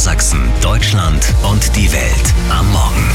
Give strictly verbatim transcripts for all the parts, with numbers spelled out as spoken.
Niedersachsen, Deutschland und die Welt am Morgen.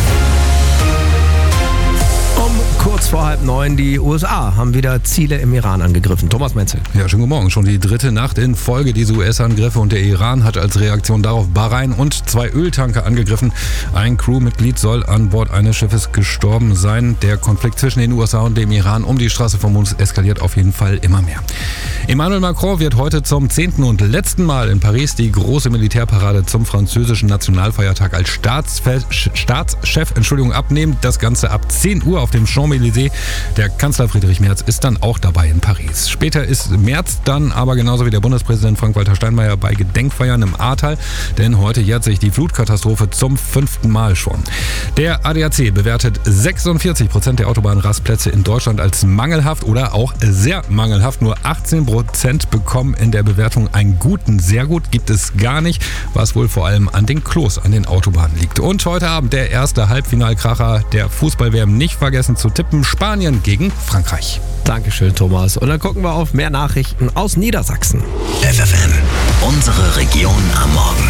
Um kurz vor halb neun, die U S A haben wieder Ziele im Iran angegriffen. Thomas Menzel. Ja, schönen guten Morgen. Schon die dritte Nacht in Folge diese U S-Angriffe und der Iran hat als Reaktion darauf Bahrain und zwei Öltanker angegriffen. Ein Crewmitglied soll an Bord eines Schiffes gestorben sein. Der Konflikt zwischen den U S A und dem Iran um die Straße vom Mond eskaliert auf jeden Fall immer mehr. Emmanuel Macron wird heute zum zehnten und letzten Mal in Paris die große Militärparade zum französischen Nationalfeiertag als Staatsfe- Staatschef Entschuldigung, abnehmen. Das Ganze ab zehn Uhr auf dem Champs-Élysées. Der Kanzler Friedrich Merz ist dann auch dabei in Paris. Später ist Merz dann aber genauso wie der Bundespräsident Frank-Walter Steinmeier bei Gedenkfeiern im Ahrtal, denn heute jährt sich die Flutkatastrophe zum fünften Mal schon. Der A D A C bewertet sechsundvierzig Prozent der Autobahnrastplätze in Deutschland als mangelhaft oder auch sehr mangelhaft. Nur achtzehn Prozent bekommen in der Bewertung einen guten, sehr gut gibt es gar nicht, was wohl vor allem an den Klos an den Autobahnen liegt. Und heute Abend der erste Halbfinalkracher der Fußball-W M, nicht vergessen zu tippen, Spanien gegen Frankreich. Dankeschön, Thomas. Und dann gucken wir auf mehr Nachrichten aus Niedersachsen. F F N, unsere Region am Morgen.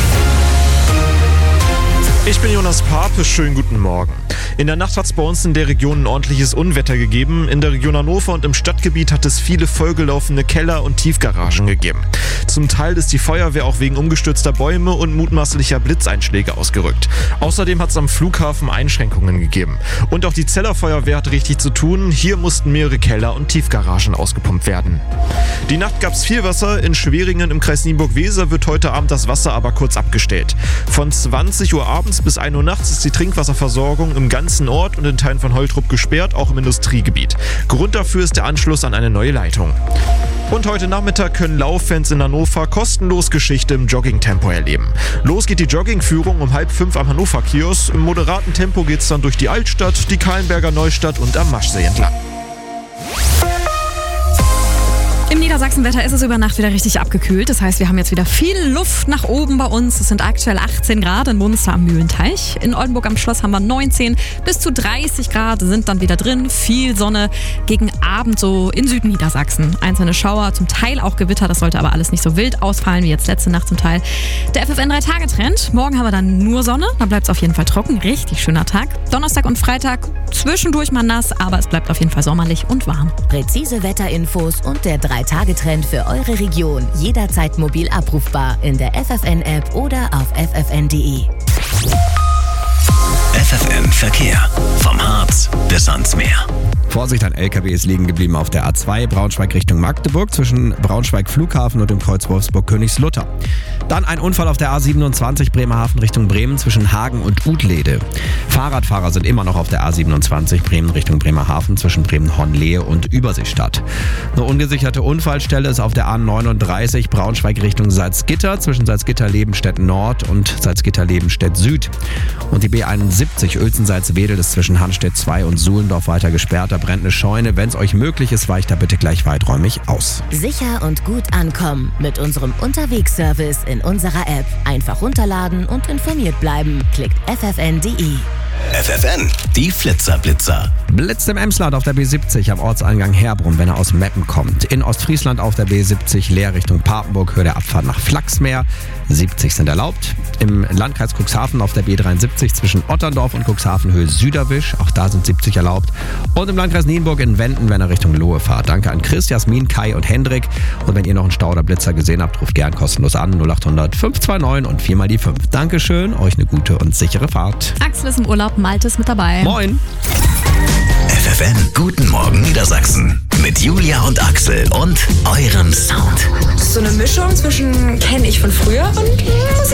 Ich bin Jonas Pape, schönen guten Morgen. In der Nacht hat es bei uns in der Region ein ordentliches Unwetter gegeben. In der Region Hannover und im Stadtgebiet hat es viele vollgelaufene Keller- und Tiefgaragen gegeben. Zum Teil ist die Feuerwehr auch wegen umgestürzter Bäume und mutmaßlicher Blitzeinschläge ausgerückt. Außerdem hat es am Flughafen Einschränkungen gegeben. Und auch die Zeller Feuerwehr hat richtig zu tun. Hier mussten mehrere Keller- und Tiefgaragen ausgepumpt werden. Die Nacht gab es viel Wasser. In Schweringen im Kreis Nienburg-Weser wird heute Abend das Wasser aber kurz abgestellt. Von zwanzig Uhr abends bis ein Uhr nachts ist die Trinkwasserversorgung im ganzen Ort und in Teilen von Holtrup gesperrt, auch im Industriegebiet. Grund dafür ist der Anschluss an eine neue Leitung. Und heute Nachmittag können Lauffans in Hannover kostenlos Geschichte im Joggingtempo erleben. Los geht die Joggingführung um halb fünf am Hannover-Kiosk. Im moderaten Tempo geht's dann durch die Altstadt, die Kahlenberger Neustadt und am Maschsee entlang. Im Niedersachsenwetter ist es über Nacht wieder richtig abgekühlt. Das heißt, wir haben jetzt wieder viel Luft nach oben bei uns. Es sind aktuell achtzehn Grad in Munster am Mühlenteich. In Oldenburg am Schloss haben wir neunzehn. Bis zu dreißig Grad sind dann wieder drin. Viel Sonne gegen Abend so in Südniedersachsen. Einzelne Schauer, zum Teil auch Gewitter. Das sollte aber alles nicht so wild ausfallen wie jetzt letzte Nacht zum Teil. Der F F N drei Tage Trend. Morgen haben wir dann nur Sonne. Dann bleibt es auf jeden Fall trocken. Richtig schöner Tag. Donnerstag und Freitag zwischendurch mal nass. Aber es bleibt auf jeden Fall sommerlich und warm. Präzise Wetterinfos und der drei Tage Trend für eure Region. Jederzeit mobil abrufbar in der F F N-App oder auf f f n punkt d e. F F N Verkehr. Vom Harz bis ans Meer. Vorsicht, ein L K W ist liegen geblieben auf der A zwei Braunschweig Richtung Magdeburg zwischen Braunschweig Flughafen und dem Kreuz Wolfsburg-Königslutter. Dann ein Unfall auf der A siebenundzwanzig Bremerhaven Richtung Bremen zwischen Hagen und Udlede. Fahrradfahrer sind immer noch auf der A siebenundzwanzig Bremen Richtung Bremerhaven zwischen Bremen-Hornlehe und Überseestadt. Eine ungesicherte Unfallstelle ist auf der A neununddreißig Braunschweig Richtung Salzgitter zwischen Salzgitter-Lebenstedt Nord und Salzgitter-Lebenstedt Süd. Und die B einundsiebzig Uelzen-Salzwedel ist zwischen Hanstedt zwei und Suhlendorf weiter gesperrt. Da brennt eine Scheune. Wenn es euch möglich ist, weicht da bitte gleich weiträumig aus. Sicher und gut ankommen mit unserem Unterwegsservice in unserer App. Einfach runterladen und informiert bleiben. Klickt f f n punkt d e. F F N, die Flitzerblitzer. Blitzt im Emsland auf der B siebzig am Ortseingang Herbrunn, wenn er aus Meppen kommt. In Ostfriesland auf der B siebzig leer Richtung Papenburg, Höhe der Abfahrt nach Flachsmeer. siebzig sind erlaubt. Im Landkreis Cuxhaven auf der B dreiundsiebzig zwischen Otterndorf und Cuxhaven Höhe Süderwisch. Auch da sind siebzig erlaubt. Und im Landkreis Nienburg in Wenden, wenn er Richtung Lohe fahrt. Danke an Chris, Jasmin, Kai und Hendrik. Und wenn ihr noch einen Stau oder Blitzer gesehen habt, ruft gern kostenlos an. null acht hundert fünf zwei neun und vier mal die fünf. Dankeschön, euch eine gute und sichere Fahrt. Axel ist im Urlaub, Malte ist mit dabei. Moin. F F N, guten Morgen Niedersachsen. Mit Julia und Axel und eurem Sound. So eine Mischung zwischen kenne ich von früher und